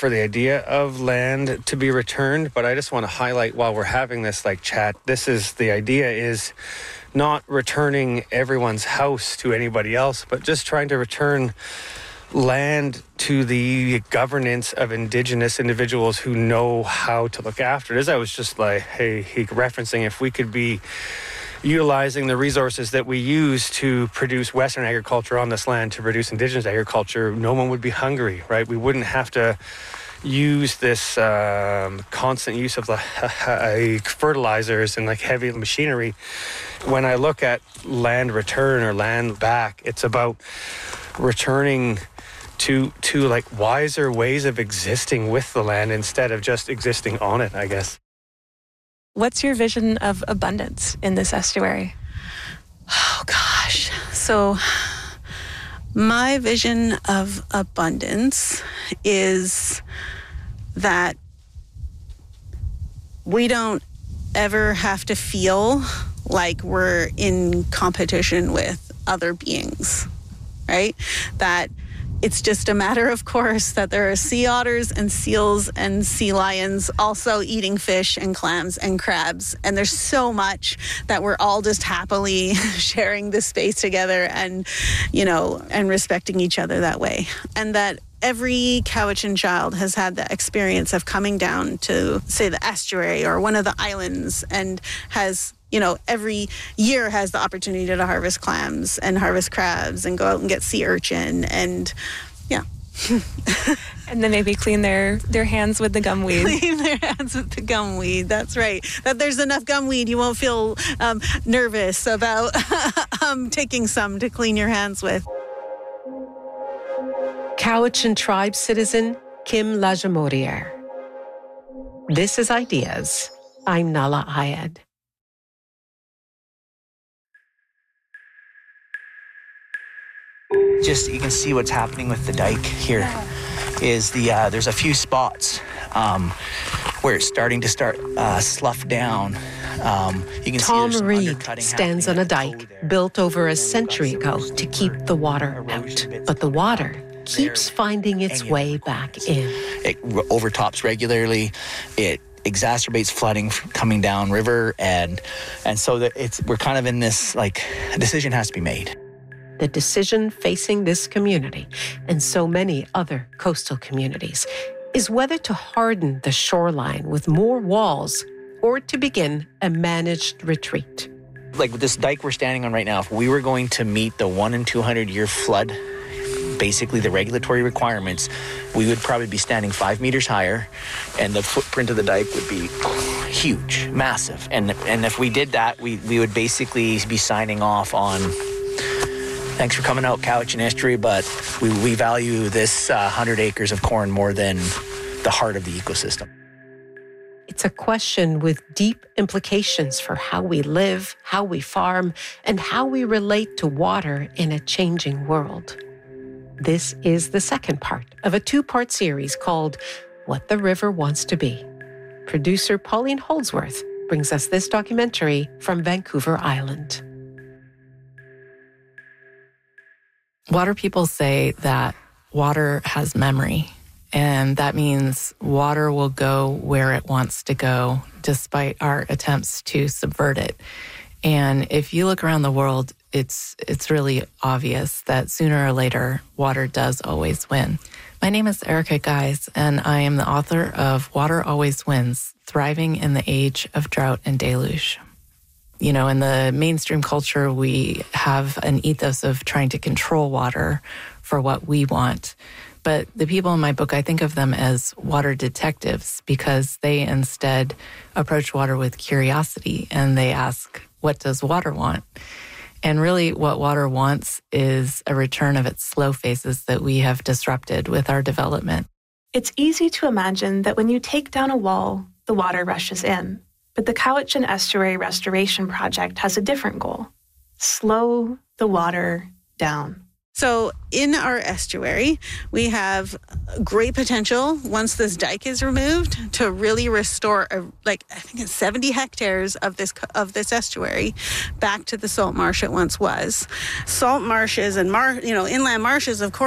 for the idea of land to be returned, but I just want to highlight while we're having this chat, the idea is not returning everyone's house to anybody else, but just trying to return land to the governance of Indigenous individuals who know how to look after it. As I was just referencing, if we could be utilizing the resources that we use to produce Western agriculture on this land to produce Indigenous agriculture, no one would be hungry, right? We wouldn't have to use this constant use of fertilizers and heavy machinery. When I look at land return or land back, it's about returning to wiser ways of existing with the land instead of just existing on it, I guess. What's your vision of abundance in this estuary? Oh, gosh. So my vision of abundance is that we don't ever have to feel like we're in competition with other beings, right? That it's just a matter of course that there are sea otters and seals and sea lions also eating fish and clams and crabs. And there's so much that we're all just happily sharing this space together and, and respecting each other that way. And that every Cowichan child has had the experience of coming down to, say, the estuary or one of the islands and has every year has the opportunity to harvest clams and harvest crabs and go out and get sea urchin and, yeah. And then maybe clean their hands with the gumweed. Clean their hands with the gumweed, that's right. That there's enough gumweed, you won't feel nervous about taking some to clean your hands with. Cowichan tribe citizen Kim Lajamodiere. This is Ideas. I'm Nahlah Ayed. Just you can see what's happening with the dike here. Is there's a few spots where it's starting to slough down. You can Tom see Reed stands on a dike built over a century ago to keep the water out, but the water keeps finding its way back in. It overtops regularly. It exacerbates flooding coming down river, and so that we're kind of in this a decision has to be made. The decision facing this community and so many other coastal communities is whether to harden the shoreline with more walls or to begin a managed retreat. With this dike we're standing on right now, if we were going to meet the 1 in 200 year flood, basically the regulatory requirements, we would probably be standing 5 meters higher, and the footprint of the dike would be huge, massive. And if we did that, we would basically be signing off on, thanks for coming out, Cowichan Estuary, but we value this 100 acres of corn more than the heart of the ecosystem. It's a question with deep implications for how we live, how we farm, and how we relate to water in a changing world. This is the second part of a 2-part series called What the River Wants to Be. Producer Pauline Holdsworth brings us this documentary from Vancouver Island. Water people say that water has memory, and that means water will go where it wants to go despite our attempts to subvert it. And if you look around the world, it's really obvious that sooner or later, water does always win. My name is Erica Guise, and I am the author of Water Always Wins, Thriving in the Age of Drought and Deluge. In the mainstream culture, we have an ethos of trying to control water for what we want. But the people in my book, I think of them as water detectives because they instead approach water with curiosity and they ask, what does water want? And really what water wants is a return of its slow phases that we have disrupted with our development. It's easy to imagine that when you take down a wall, the water rushes in. But the Cowichan Estuary Restoration Project has a different goal: slow the water down. So in our estuary, we have great potential once this dike is removed to really restore, I think it's 70 hectares of this estuary back to the salt marsh it once was. Salt marshes and inland marshes, of course,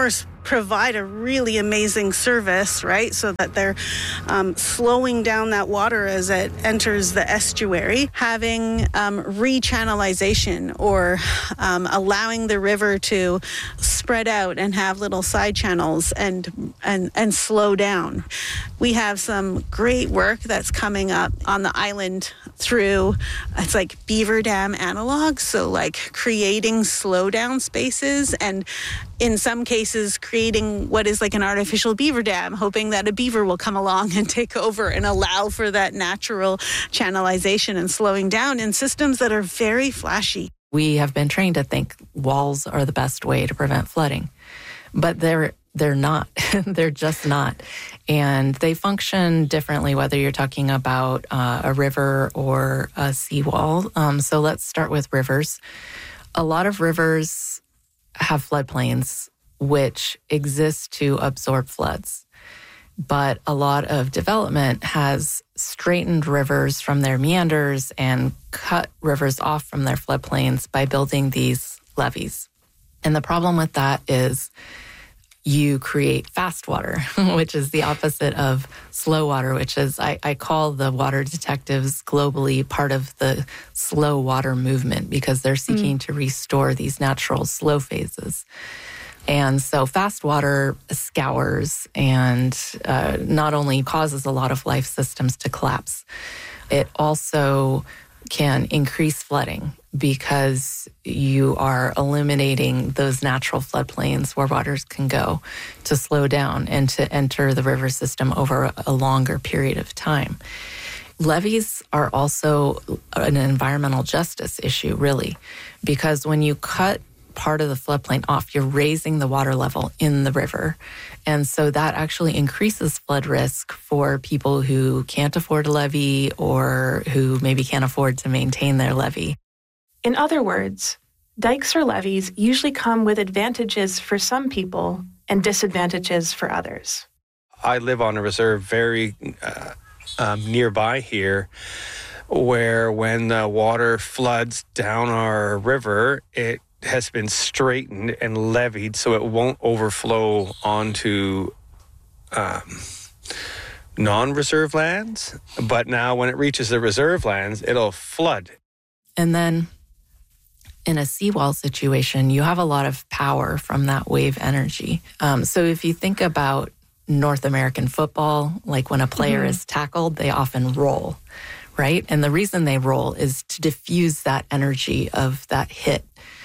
provide a really amazing service, right? So that they're slowing down that water as it enters the estuary, having rechannelization or allowing the river to spread out and have little side channels and slow down. We have some great work that's coming up on the island through, it's like beaver dam analogs, so like creating slow down spaces, and in some cases creating what is like an artificial beaver dam, hoping that a beaver will come along and take over and allow for that natural channelization and slowing down in systems that are very flashy. We have been trained to think walls are the best way to prevent flooding, but they're not. They're just not. And they function differently, whether you're talking about a river or a seawall. So let's start with rivers. A lot of rivers have floodplains which exist to absorb floods. But a lot of development has straightened rivers from their meanders and cut rivers off from their floodplains by building these levees. And the problem with that is you create fast water, which is the opposite of slow water, which is, I call the water detectives globally part of the slow water movement because they're seeking to restore these natural slow phases. And so fast water scours and not only causes a lot of life systems to collapse, it also can increase flooding because you are eliminating those natural floodplains where waters can go to slow down and to enter the river system over a longer period of time. Levees are also an environmental justice issue, really, because when you cut part of the floodplain off, you're raising the water level in the river. And so that actually increases flood risk for people who can't afford a levee or who maybe can't afford to maintain their levee. In other words, dikes or levees usually come with advantages for some people and disadvantages for others. I live on a reserve very nearby here, where when the water floods down our river, it has been straightened and levied so it won't overflow onto non-reserve lands. But now when it reaches the reserve lands, it'll flood. And then in a seawall situation, you have a lot of power from that wave energy. So if you think about North American football, like when a player is tackled, they often roll, right? And the reason they roll is to diffuse that energy of that hit.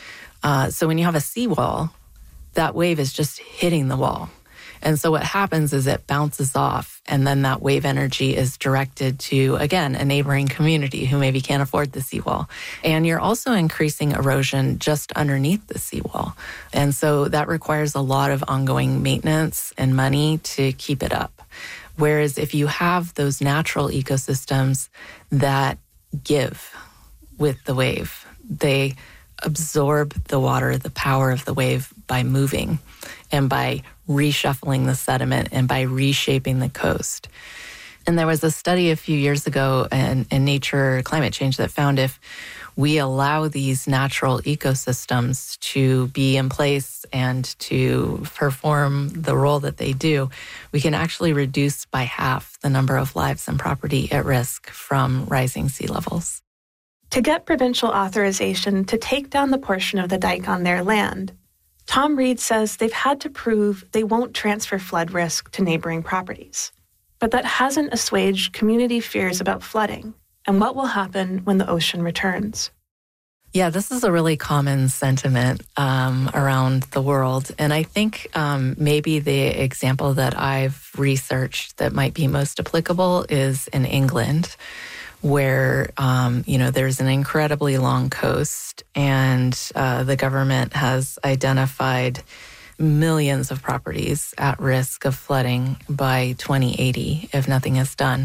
So when you have a seawall, that wave is just hitting the wall. And so what happens is it bounces off, and then that wave energy is directed to, again, a neighboring community who maybe can't afford the seawall. And you're also increasing erosion just underneath the seawall. And so that requires a lot of ongoing maintenance and money to keep it up. Whereas if you have those natural ecosystems that give with the wave, they absorb the water, the power of the wave by moving and by reshuffling the sediment and by reshaping the coast. And there was a study a few years ago in Nature Climate Change that found if we allow these natural ecosystems to be in place and to perform the role that they do, we can actually reduce by half the number of lives and property at risk from rising sea levels. To get provincial authorization to take down the portion of the dike on their land, Tom Reed says they've had to prove they won't transfer flood risk to neighboring properties. But that hasn't assuaged community fears about flooding and what will happen when the ocean returns. Yeah, this is a really common sentiment around the world. And I think maybe the example that I've researched that might be most applicable is in England, where, there's an incredibly long coast and the government has identified millions of properties at risk of flooding by 2080 if nothing is done.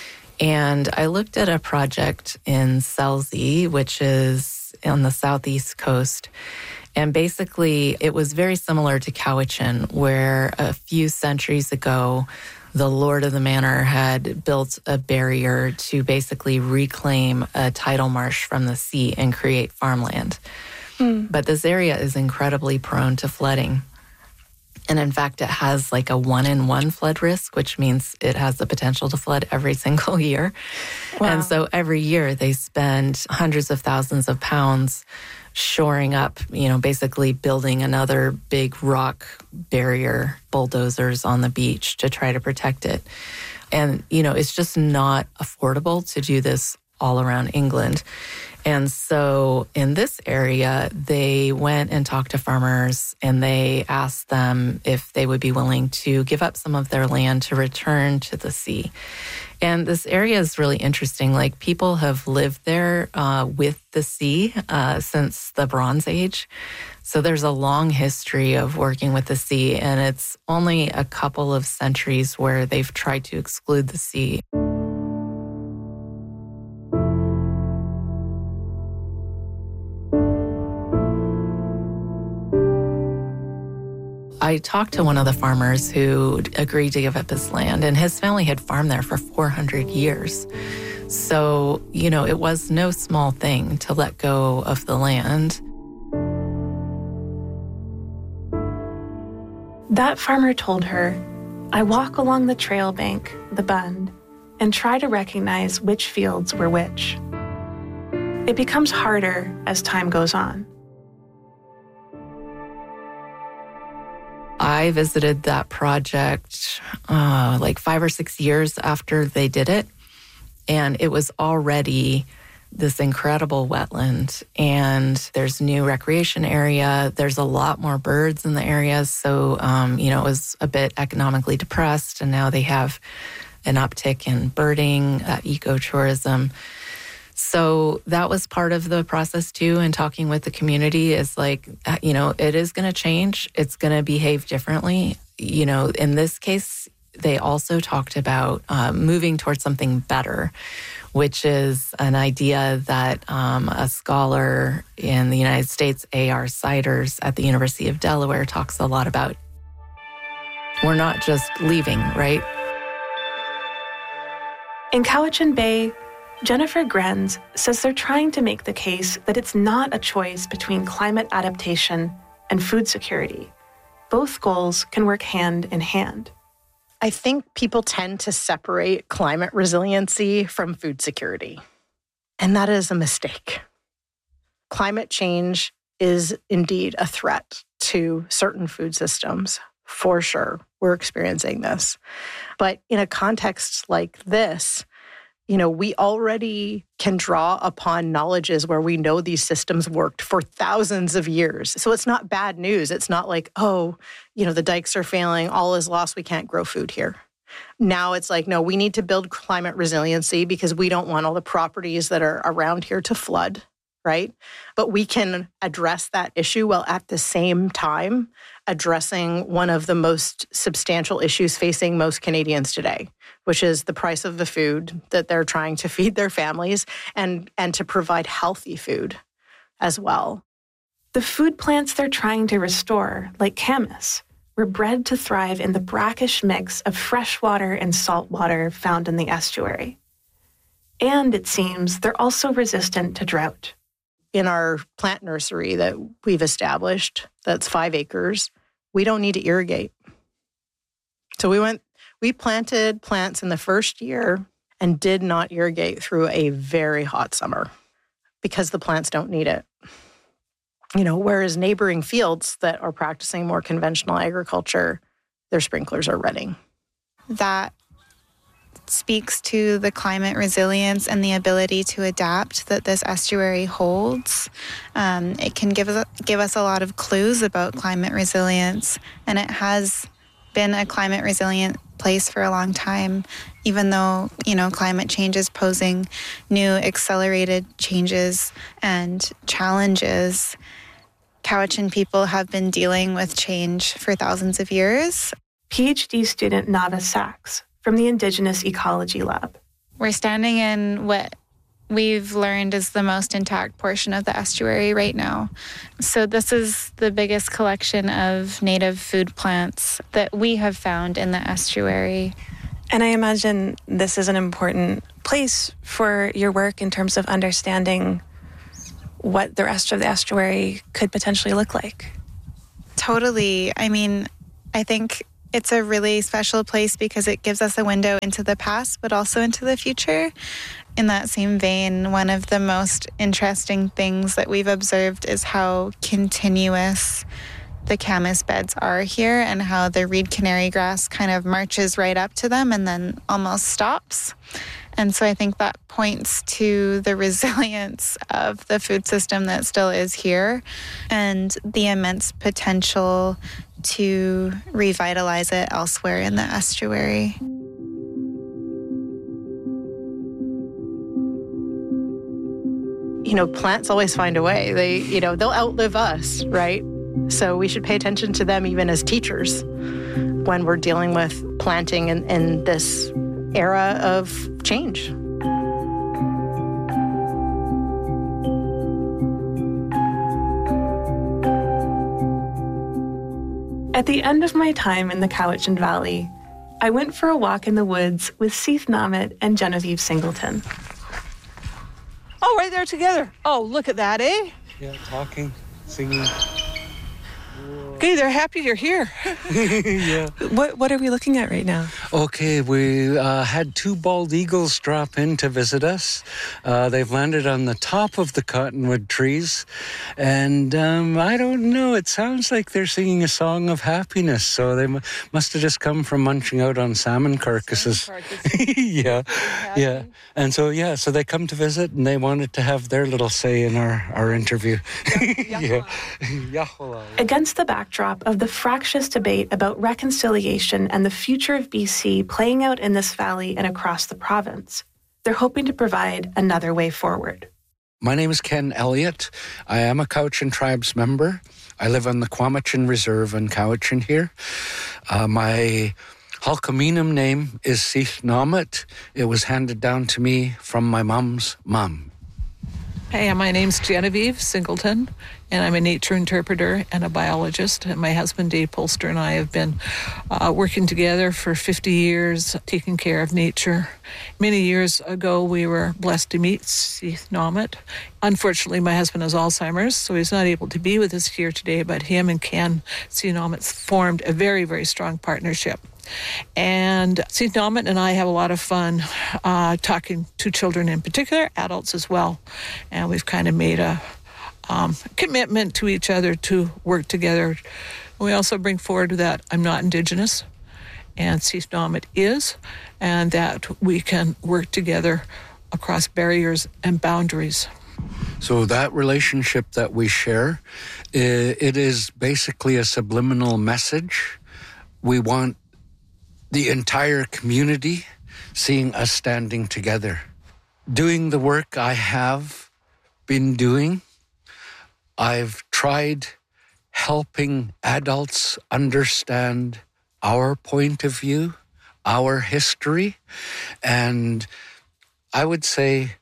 And I looked at a project in Selsey, which is on the southeast coast. And basically, it was very similar to Cowichan, where a few centuries ago, the lord of the manor had built a barrier to basically reclaim a tidal marsh from the sea and create farmland. But this area is incredibly prone to flooding. And in fact, it has like a 1-in-1 flood risk, which means it has the potential to flood every single year. Wow. And so every year they spend hundreds of thousands of pounds shoring up, basically building another big rock barrier, bulldozers on the beach to try to protect it. And, it's just not affordable to do this all around England. And so in this area, they went and talked to farmers and they asked them if they would be willing to give up some of their land to return to the sea. And this area is really interesting. Like, people have lived there with the sea since the Bronze Age. So there's a long history of working with the sea, and it's only a couple of centuries where they've tried to exclude the sea. I talked to one of the farmers who agreed to give up his land, and his family had farmed there for 400 years. So, it was no small thing to let go of the land. That farmer told her, "I walk along the trail bank, the Bund, and try to recognize which fields were which. It becomes harder as time goes on." I visited that project like 5 or 6 years after they did it, and it was already this incredible wetland, and there's new recreation area. There's a lot more birds in the area, so it was a bit economically depressed, and now they have an uptick in birding, ecotourism. So that was part of the process too, and talking with the community is like, it is going to change. It's going to behave differently. In this case, they also talked about moving towards something better, which is an idea that a scholar in the United States, A.R. Siders at the University of Delaware, talks a lot about. We're not just leaving, right? In Cowichan Bay, Jennifer Grenz says they're trying to make the case that it's not a choice between climate adaptation and food security. Both goals can work hand in hand. I think people tend to separate climate resiliency from food security, and that is a mistake. Climate change is indeed a threat to certain food systems, for sure. We're experiencing this. But in a context like this, we already can draw upon knowledges where we know these systems worked for thousands of years. So it's not bad news. It's not like, the dikes are failing, all is lost, we can't grow food here. Now it's like, no, we need to build climate resiliency because we don't want all the properties that are around here to flood, right? But we can address that issue while at the same time addressing one of the most substantial issues facing most Canadians today, which is the price of the food that they're trying to feed their families and to provide healthy food as well. The food plants they're trying to restore, like Camas, were bred to thrive in the brackish mix of fresh water and salt water found in the estuary. And it seems they're also resistant to drought. In our plant nursery that we've established, that's 5 acres, we don't need to irrigate. So we planted plants in the first year and did not irrigate through a very hot summer because the plants don't need it. Whereas neighboring fields that are practicing more conventional agriculture, their sprinklers are running. That speaks to the climate resilience and the ability to adapt that this estuary holds. It can give us a lot of clues about climate resilience, and it has been a climate resilient place for a long time, even though, climate change is posing new accelerated changes and challenges. Cowichan people have been dealing with change for thousands of years. PhD student Nava Sachs from the Indigenous Ecology Lab. We're standing in what we've learned is the most intact portion of the estuary right now. So this is the biggest collection of native food plants that we have found in the estuary. And I imagine this is an important place for your work in terms of understanding what the rest of the estuary could potentially look like. Totally. I mean, I think it's a really special place because it gives us a window into the past, but also into the future. In that same vein, one of the most interesting things that we've observed is how continuous the camas beds are here and how the reed canary grass kind of marches right up to them and then almost stops. And so I think that points to the resilience of the food system that still is here and the immense potential to revitalize it elsewhere in the estuary. You know, plants always find a way. They'll outlive us, right? So we should pay attention to them even as teachers when we're dealing with planting in this era of change. At the end of my time in the Cowichan Valley, I went for a walk in the woods with Seith Namit and Genevieve Singleton. Oh, right there together. Oh, look at that, eh? Yeah, talking, singing. Okay, they're happy you're here. Yeah. What are we looking at right now? Okay, we had two bald eagles drop in to visit us. They've landed on the top of the cottonwood trees. And I don't know, it sounds like they're singing a song of happiness. So they must have just come from munching out on salmon carcasses. Yeah. And so they come to visit and they wanted to have their little say in our interview. Yeah. Against the backdrop of the fractious debate about reconciliation and the future of BC playing out in this valley and across the province, they're hoping to provide another way forward. My name is Ken Elliott. I am a Cowichan Tribes member. I live on the Quamachin Reserve in Cowichan here. My Halkominum name is Seith Namit. It was handed down to me from my mom's mom. Hey, my name's Genevieve Singleton, and I'm a nature interpreter and a biologist. And my husband, Dave Polster, and I have been working together for 50 years, taking care of nature. Many years ago, we were blessed to meet Seith Namit. Unfortunately, my husband has Alzheimer's, so he's not able to be with us here today, but him and Ken Seith Namit formed a very, very strong partnership. And Seith Namit and I have a lot of fun talking to children in particular, adults as well. And we've kind of made a commitment to each other to work together. We also bring forward that I'm not Indigenous and Seith Namit is, and that we can work together across barriers and boundaries. So that relationship that we share, it is basically a subliminal message. We want the entire community seeing us standing together. Doing the work I have been doing, I've tried helping adults understand our point of view, our history, and I would say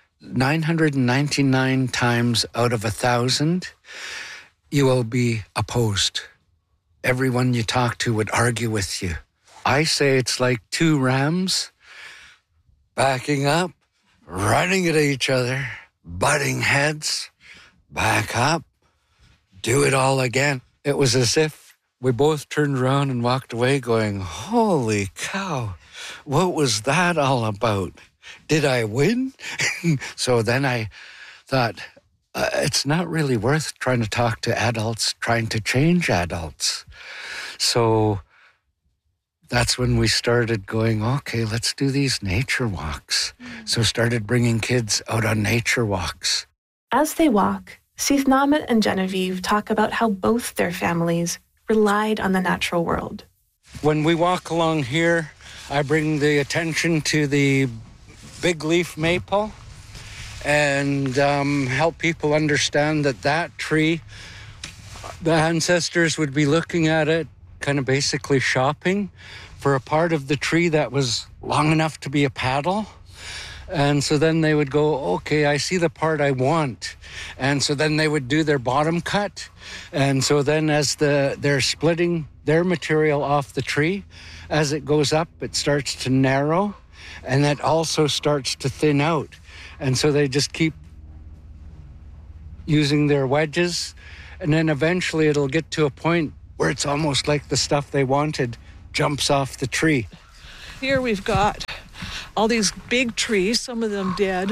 999 times out of 1,000, you will be opposed. Everyone you talk to would argue with you. I say it's like two rams backing up, running at each other, butting heads, back up, do it all again. It was as if we both turned around and walked away going, holy cow, what was that all about? Did I win? So then I thought, it's not really worth trying to talk to adults, trying to change adults. So that's when we started going, okay, let's do these nature walks. So started bringing kids out on nature walks. As they walk, Seith Namit and Genevieve talk about how both their families relied on the natural world. When we walk along here, I bring the attention to the big leaf maple and help people understand that tree, the ancestors would be looking at it, kind of basically shopping for a part of the tree that was long enough to be a paddle. And so then they would go, okay, I see the part I want. And so then they would do their bottom cut. And so then as they're splitting their material off the tree, as it goes up, it starts to narrow and it also starts to thin out. And so they just keep using their wedges. And then eventually it'll get to a point where it's almost like the stuff they wanted jumps off the tree. Here we've got all these big trees, some of them dead.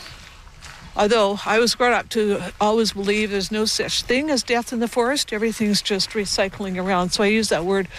Although I was brought up to always believe there's no such thing as death in the forest. Everything's just recycling around. So I use that word,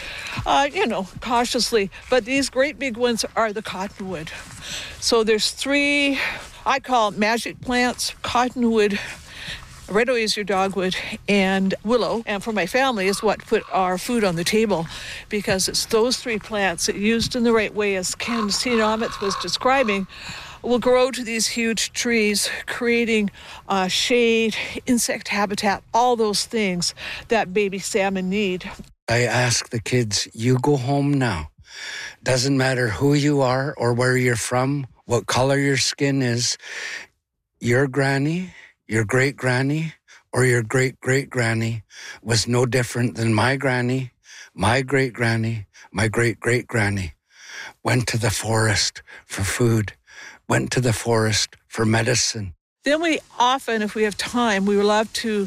cautiously. But these great big ones are the cottonwood. So there's 3, I call magic plants: cottonwood, red osier dogwood, and willow. And for my family is what put our food on the table, because it's those 3 plants that, used in the right way, as Ken Sienometh was describing, will grow to these huge trees, creating shade, insect habitat, all those things that baby salmon need. I ask the kids, you go home now. Doesn't matter who you are or where you're from, what color your skin is. Your granny, your great-granny, or your great-great-granny was no different than my granny, my great-granny, my great-great-granny. Went to the forest for food, went to the forest for medicine. Then we often, if we have time, we love to,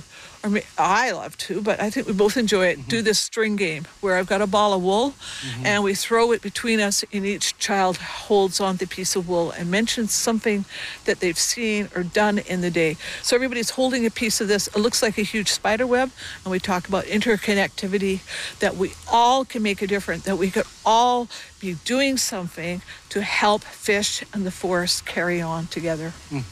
I love to, but I think we both enjoy it, do this string game where I've got a ball of wool and we throw it between us, and each child holds on the piece of wool and mentions something that they've seen or done in the day. So everybody's holding a piece of this. It looks like a huge spider web, and we talk about interconnectivity, that we all can make a difference, that we could all be doing something to help fish and the forest carry on together.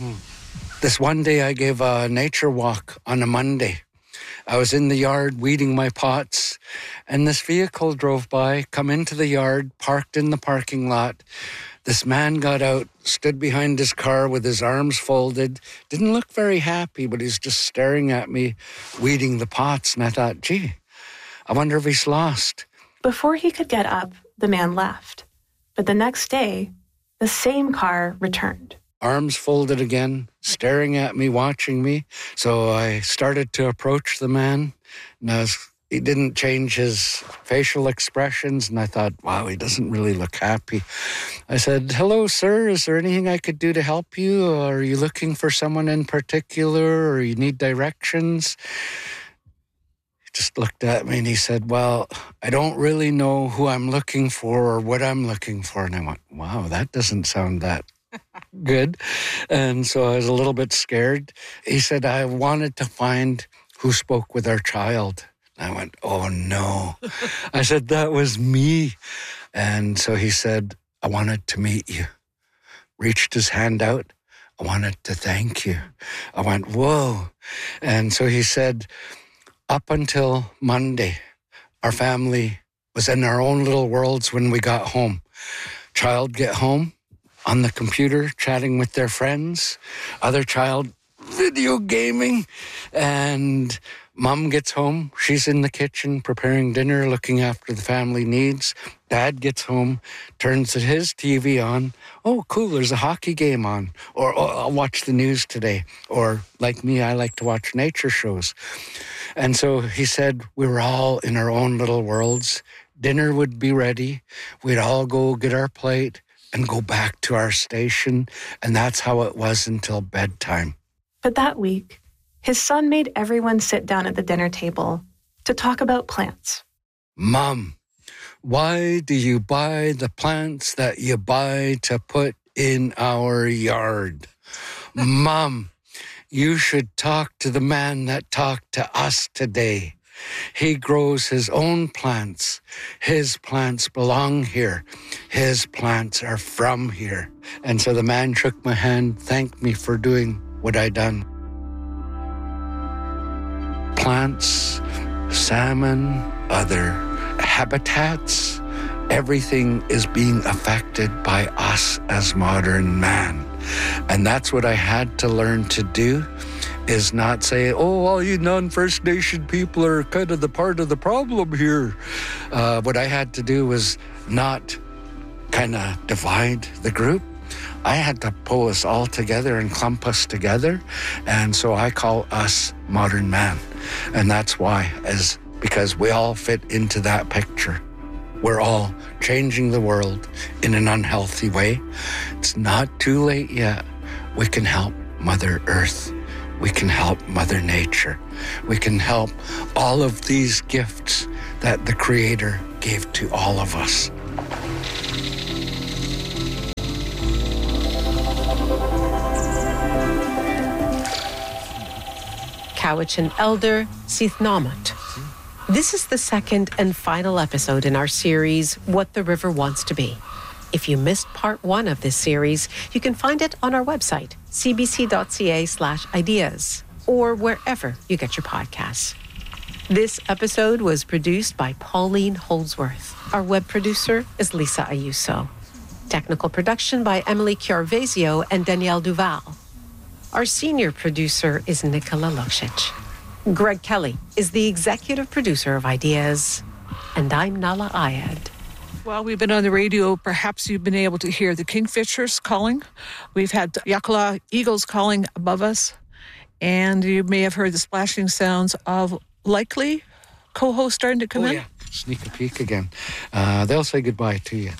This one day I gave a nature walk on a Monday. I was in the yard weeding my pots, and this vehicle drove by, come into the yard, parked in the parking lot. This man got out, stood behind his car with his arms folded, didn't look very happy, but he's just staring at me, weeding the pots. And I thought, gee, I wonder if he's lost. Before he could get up, the man left. But the next day, the same car returned. Arms folded again, staring at me, watching me. So I started to approach the man. And he didn't change his facial expressions. And I thought, wow, he doesn't really look happy. I said, hello, sir. Is there anything I could do to help you? Or are you looking for someone in particular? Or you need directions? He just looked at me and he said, well, I don't really know who I'm looking for or what I'm looking for. And I went, wow, that doesn't sound that good. And so I was a little bit scared. He said, I wanted to find who spoke with our child. I went, oh no. I said, that was me. And so he said, I wanted to meet you. Reached his hand out. I wanted to thank you. I went, whoa. And so he said, up until Monday, our family was in our own little worlds when we got home. Child get home, on the computer, chatting with their friends. Other child, video gaming. And mom gets home. She's in the kitchen preparing dinner, looking after the family needs. Dad gets home, turns his TV on. Oh, cool, there's a hockey game on. Or, oh, I'll watch the news today. Or, like me, I like to watch nature shows. And so he said we were all in our own little worlds. Dinner would be ready. We'd all go get our plate and go back to our station. And that's how it was until bedtime. But that week, his son made everyone sit down at the dinner table to talk about plants. Mom, why do you buy the plants that you buy to put in our yard? Mom, you should talk to the man that talked to us today. He grows his own plants. His plants belong here. His plants are from here. And so the man shook my hand, thanked me for doing what I done. Plants, salmon, other habitats, everything is being affected by us as modern man. And that's what I had to learn to do, is not say, oh, all you non-First Nation people are kind of the part of the problem here. What I had to do was not kind of divide the group. I had to pull us all together and clump us together. And so I call us modern man. And that's why, because we all fit into that picture. We're all changing the world in an unhealthy way. It's not too late yet. We can help Mother Earth we can help Mother Nature. We can help all of these gifts that the Creator gave to all of us. Cowichan elder Sith Namut. This is the second and final episode in our series, What the River Wants to Be. If you missed part 1 of this series, you can find it on our website, cbc.ca/ideas, or wherever you get your podcasts. This episode was produced by Pauline Holdsworth. Our web producer is Lisa Ayuso. Technical production by Emily Chiarvesio and Danielle Duval. Our senior producer is Nicola Luksic. Greg Kelly is the executive producer of Ideas, and I'm Nala Ayad. While we've been on the radio, perhaps you've been able to hear the kingfishers calling. We've had Yakula eagles calling above us, and you may have heard the splashing sounds of likely co-hosts starting to come in. Yeah. Sneak a peek again. They'll say goodbye to you.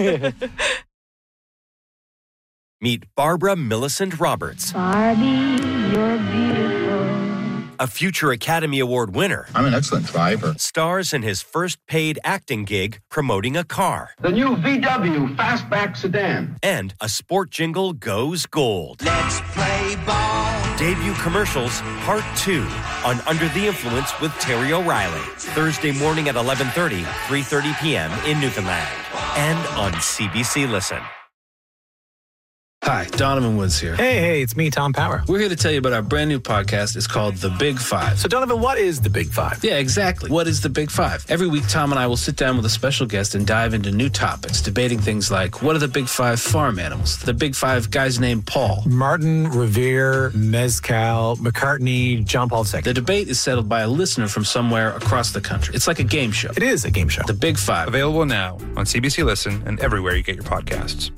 Meet Barbara Millicent Roberts. Barbie, you're beautiful. A future Academy Award winner. I'm an excellent driver. Stars in his first paid acting gig promoting a car. The new VW Fastback sedan. And a sport jingle goes gold. Let's play ball. Debut commercials, part 2 on Under the Influence with Terry O'Reilly. Thursday morning at 11:30, 3:30 p.m. in Newfoundland. And on CBC Listen. Hi, Donovan Woods here. Hey, it's me, Tom Power. We're here to tell you about our brand new podcast. It's called The Big Five. So, Donovan, what is The Big Five? Yeah, exactly. What is The Big Five? Every week, Tom and I will sit down with a special guest and dive into new topics, debating things like, what are the Big Five farm animals? The Big Five guys named Paul. Martin, Revere, Mezcal, McCartney, John Paul II. The debate is settled by a listener from somewhere across the country. It's like a game show. It is a game show. The Big Five. Available now on CBC Listen and everywhere you get your podcasts.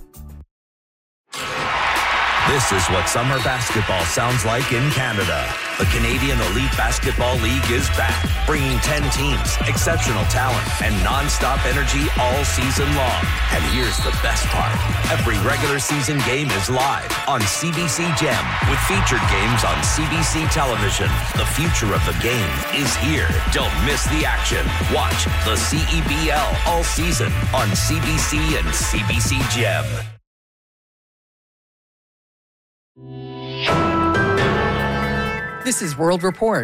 This is what summer basketball sounds like in Canada. The Canadian Elite Basketball League is back, bringing 10 teams, exceptional talent, and non-stop energy all season long. And here's the best part. Every regular season game is live on CBC Gem, with featured games on CBC television. The future of the game is here. Don't miss the action. Watch the CEBL all season on CBC and CBC Gem. This is World Report.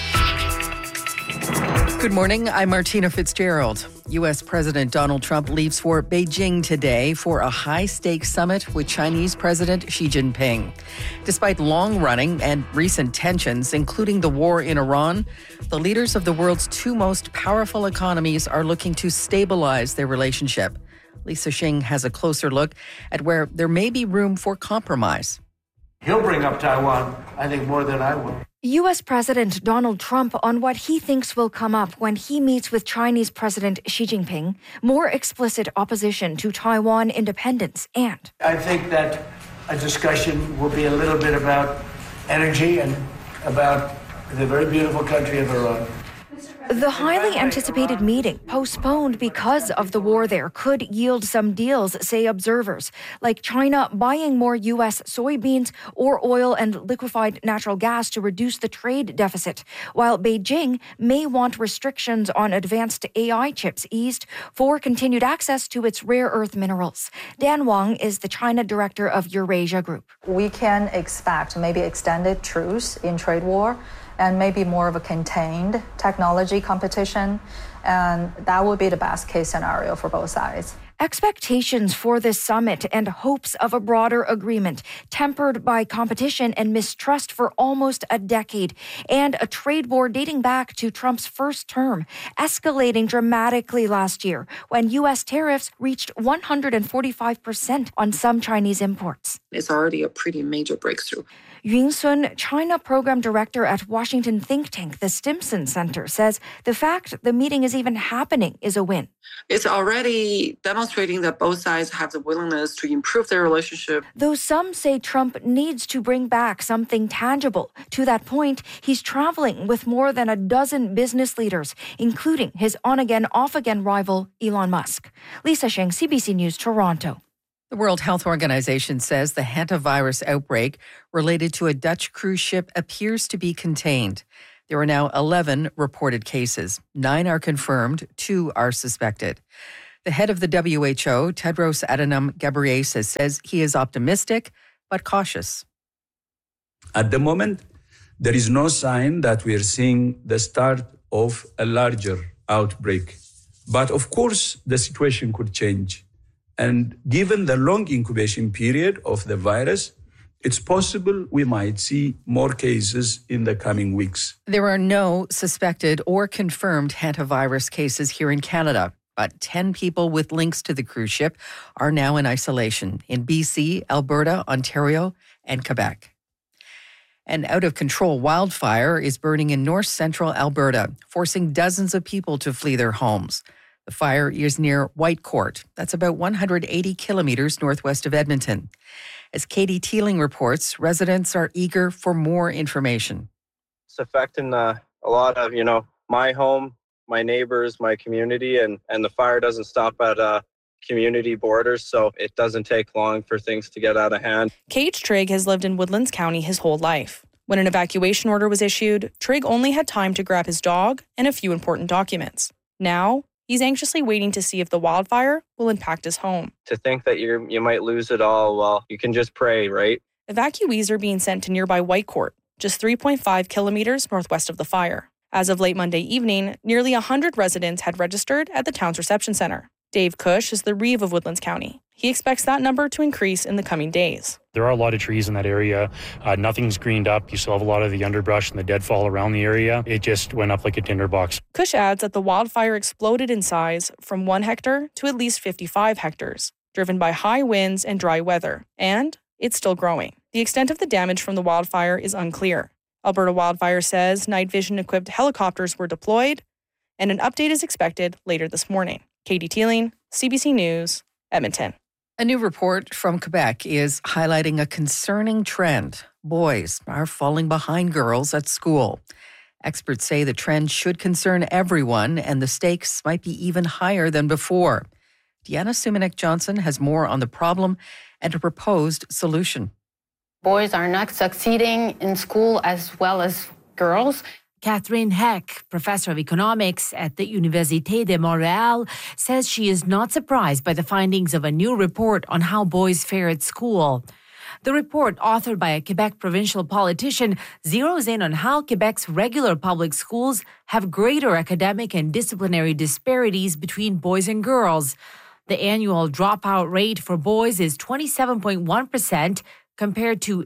Good morning, I'm Martina Fitzgerald. U.S. President Donald Trump leaves for Beijing today for a high-stakes summit with Chinese President Xi Jinping. Despite long-running and recent tensions, including the war in Iran, the leaders of the world's two most powerful economies are looking to stabilize their relationship. Lisa Shing has a closer look at where there may be room for compromise. He'll bring up Taiwan, I think, more than I will. U.S. President Donald Trump on what he thinks will come up when he meets with Chinese President Xi Jinping, more explicit opposition to Taiwan independence, and I think that a discussion will be a little bit about energy and about the very beautiful country of Iran. The highly anticipated meeting, postponed because of the war there, could yield some deals, say observers, like China buying more U.S. soybeans or oil and liquefied natural gas to reduce the trade deficit, while Beijing may want restrictions on advanced AI chips eased for continued access to its rare earth minerals. Dan Wang is the China director of Eurasia Group. We can expect maybe extended truce in trade war, and maybe more of a contained technology competition. And that would be the best case scenario for both sides. Expectations for this summit and hopes of a broader agreement, tempered by competition and mistrust for almost a decade, and a trade war dating back to Trump's first term, escalating dramatically last year when U.S. tariffs reached 145% on some Chinese imports. It's already a pretty major breakthrough. Yun Sun, China program director at Washington think tank, the Stimson Center, says the fact the meeting is even happening is a win. It's already demonstrating that both sides have the willingness to improve their relationship. Though some say Trump needs to bring back something tangible. To that point, he's traveling with more than a dozen business leaders, including his on-again, off-again rival, Elon Musk. Lisa Sheng, CBC News, Toronto. The World Health Organization says the hantavirus outbreak related to a Dutch cruise ship appears to be contained. There are now 11 reported cases. 9 are confirmed, 2 are suspected. The head of the WHO, Tedros Adhanom Ghebreyesus, says he is optimistic but cautious. At the moment, there is no sign that we are seeing the start of a larger outbreak. But of course, the situation could change. And given the long incubation period of the virus, it's possible we might see more cases in the coming weeks. There are no suspected or confirmed hantavirus cases here in Canada, but 10 people with links to the cruise ship are now in isolation in BC, Alberta, Ontario, and Quebec. An out-of-control wildfire is burning in north-central Alberta, forcing dozens of people to flee their homes. The fire is near Whitecourt. That's about 180 kilometers northwest of Edmonton. As Katie Teeling reports, residents are eager for more information. It's affecting a lot of, my home, my neighbors, my community, and the fire doesn't stop at community borders, so it doesn't take long for things to get out of hand. K.H. Trigg has lived in Woodlands County his whole life. When an evacuation order was issued, Trigg only had time to grab his dog and a few important documents. Now, he's anxiously waiting to see if the wildfire will impact his home. To think that you might lose it all, well, you can just pray, right? Evacuees are being sent to nearby Whitecourt, just 3.5 kilometers northwest of the fire. As of late Monday evening, nearly 100 residents had registered at the town's reception center. Dave Cush is the Reeve of Woodlands County. He expects that number to increase in the coming days. There are a lot of trees in that area. Nothing's greened up. You still have a lot of the underbrush and the deadfall around the area. It just went up like a tinderbox. Cush adds that the wildfire exploded in size from 1 hectare to at least 55 hectares, driven by high winds and dry weather, and it's still growing. The extent of the damage from the wildfire is unclear. Alberta Wildfire says night vision-equipped helicopters were deployed, and an update is expected later this morning. Katie Teeling, CBC News, Edmonton. A new report from Quebec is highlighting a concerning trend. Boys are falling behind girls at school. Experts say the trend should concern everyone, and the stakes might be even higher than before. Deanna Suminick-Johnson has more on the problem and a proposed solution. Boys are not succeeding in school as well as girls. Catherine Heck, professor of economics at the Université de Montréal, says she is not surprised by the findings of a new report on how boys fare at school. The report, authored by a Quebec provincial politician, zeroes in on how Quebec's regular public schools have greater academic and disciplinary disparities between boys and girls. The annual dropout rate for boys is 27.1% compared to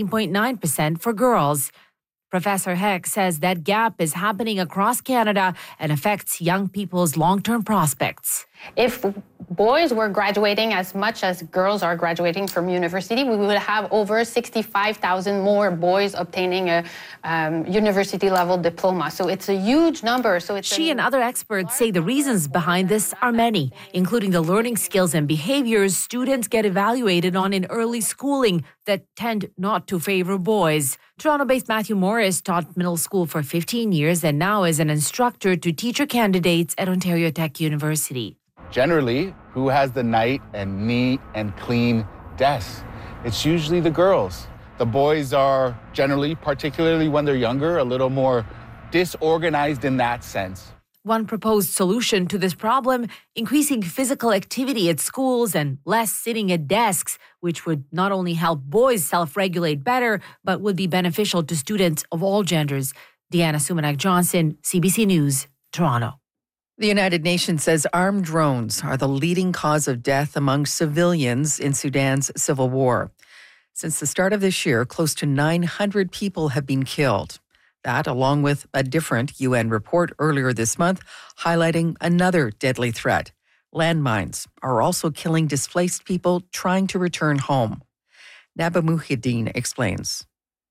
19.9% for girls. Professor Heck says that gap is happening across Canada and affects young people's long-term prospects. If boys were graduating as much as girls are graduating from university, we would have over 65,000 more boys obtaining a university-level diploma. So it's a huge number. She and other experts say the reasons behind this are many, including the learning skills and behaviors students get evaluated on in early schooling that tend not to favor boys. Toronto-based Matthew Morris taught middle school for 15 years and now is an instructor to teacher candidates at Ontario Tech University. Generally, who has the nice and neat and clean desks? It's usually the girls. The boys are generally, particularly when they're younger, a little more disorganized in that sense. One proposed solution to this problem, increasing physical activity at schools and less sitting at desks, which would not only help boys self-regulate better, but would be beneficial to students of all genders. Deanna Suminick-Johnson, CBC News, Toronto. The United Nations says armed drones are the leading cause of death among civilians in Sudan's civil war. Since the start of this year, close to 900 people have been killed. That, along with a different UN report earlier this month, highlighting another deadly threat. Landmines are also killing displaced people trying to return home. Naba Muhyiddin explains.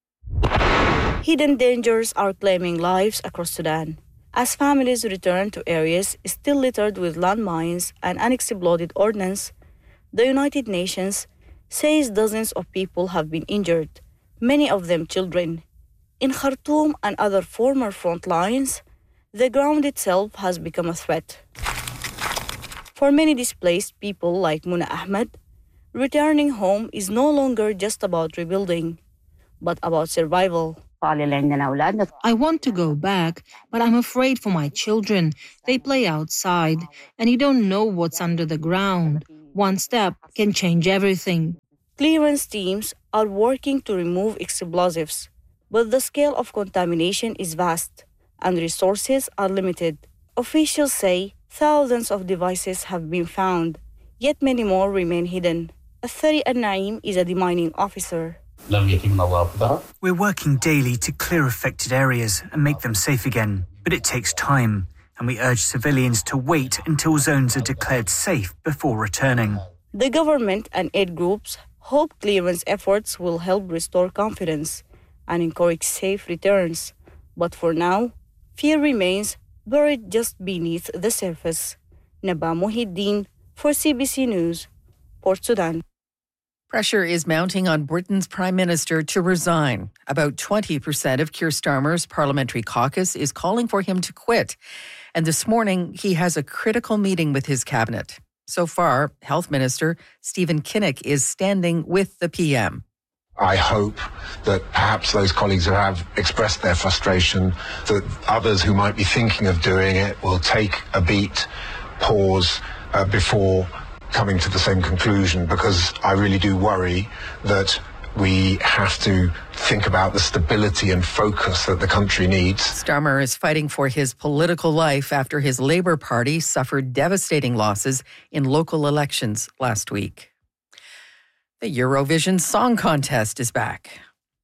Hidden dangers are claiming lives across Sudan, as families return to areas still littered with landmines and unexploded ordnance. The United Nations says dozens of people have been injured, many of them children. In Khartoum and other former front lines, the ground itself has become a threat. For many displaced people like Muna Ahmed, Returning home is no longer just about rebuilding, but about survival. I want to go back, but I'm afraid for my children. They play outside, and you don't know what's under the ground. One step can change everything. Clearance teams are working to remove explosives, but the scale of contamination is vast, and resources are limited. Officials say thousands of devices have been found, yet many more remain hidden. Athari Al-Naim is a demining officer. We're working daily to clear affected areas and make them safe again, but it takes time, and we urge civilians to wait until zones are declared safe before returning. The government and aid groups hope clearance efforts will help restore confidence and encourage safe returns. But for now, fear remains buried just beneath the surface. Naba Muhyiddin for CBC News, Port Sudan. Pressure is mounting on Britain's Prime Minister to resign. About 20% of Keir Starmer's parliamentary caucus is calling for him to quit. And this morning, he has a critical meeting with his cabinet. So far, Health Minister Stephen Kinnock is standing with the PM. I hope that perhaps those colleagues who have expressed their frustration, that others who might be thinking of doing it will take a beat, pause before coming to the same conclusion, because I really do worry that we have to think about the stability and focus that the country needs. Starmer is fighting for his political life after his Labour Party suffered devastating losses in local elections last week. The Eurovision Song Contest is back.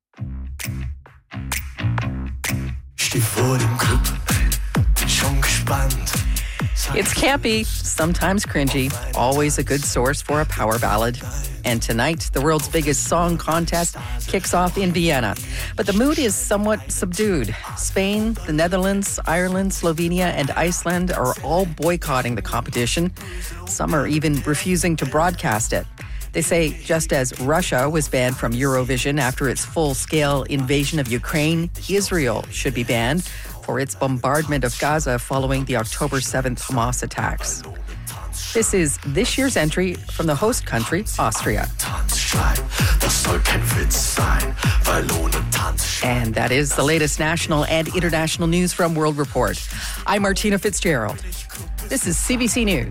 It's campy, sometimes cringy, always a good source for a power ballad. And tonight, the world's biggest song contest kicks off in Vienna. But the mood is somewhat subdued. Spain, the Netherlands, Ireland, Slovenia, and Iceland are all boycotting the competition. Some are even refusing to broadcast it. They say just as Russia was banned from Eurovision after its full-scale invasion of Ukraine, Israel should be banned for its bombardment of Gaza following the October 7th Hamas attacks. This is this year's entry from the host country, Austria. And that is the latest national and international news from World Report. I'm Martina Fitzgerald. This is CBC News.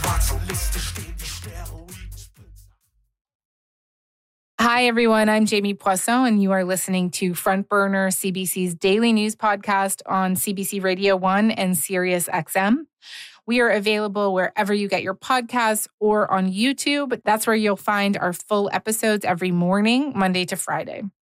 Hi, everyone. I'm Jamie Poisson, and you are listening to Front Burner, CBC's daily news podcast on CBC Radio 1 and Sirius XM. We are available wherever you get your podcasts or on YouTube. That's where you'll find our full episodes every morning, Monday to Friday.